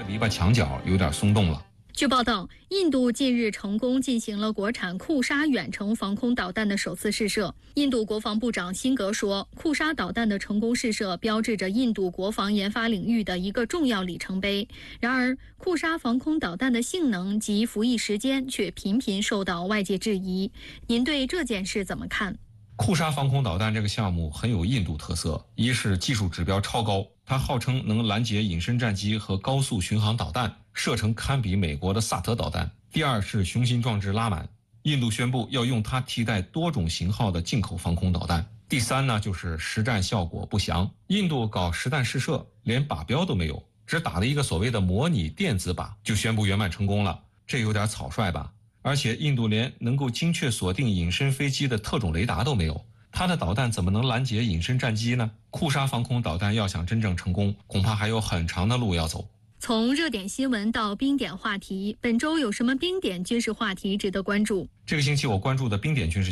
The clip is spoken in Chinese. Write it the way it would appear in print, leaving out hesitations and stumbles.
篱笆墙角有点松动了。 据报道，印度近日成功进行了国产库沙远程防空导弹的首次试射。印度国防部长辛格说，库沙导弹的成功试射标志着印度国防研发领域的一个重要里程碑。然而，库沙防空导弹的性能及服役时间却频频受到外界质疑。您对这件事怎么看？ 库沙防空导弹这个项目很有印度特色，一是技术指标超高，它号称能拦截隐身战机和高速巡航导弹，射程堪比美国的萨德导弹。第二是雄心壮志拉满，印度宣布要用它替代多种型号的进口防空导弹。第三呢，就是实战效果不详，印度搞实弹试射连靶标都没有，只打了一个所谓的模拟电子靶就宣布圆满成功了，这有点草率吧。而且印度连能够精确锁定隐身飞机的特种雷达都没有，它的导弹怎么能拦截隐身战机呢？库沙防空导弹要想真正成功，恐怕还有很长的路要走。 从热点新闻到冰点话题，本周有什么冰点军事话题值得关注？ 这个星期我关注的冰点军事